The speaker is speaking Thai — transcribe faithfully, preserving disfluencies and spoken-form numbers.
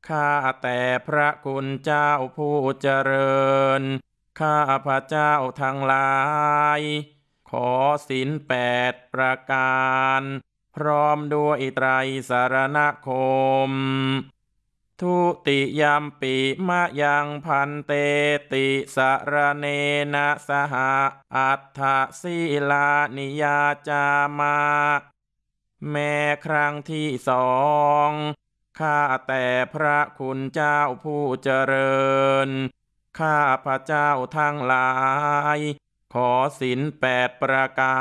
ข้าแต่พระคุณเจ้าผู้เจริญข้าพระเจ้าทั้งหลายขอศีลแปดประการพร้อมด้วยไตรสรณคมทุติยัมปิมะยังพันเตติสรเนนะสหอัฏฐศีลานิยาจามาแม้ครั้งที่สองข้าแต่พระคุณเจ้าผู้เจริญข้าพระเจ้าทั้งหลายขอศีลแปดประการ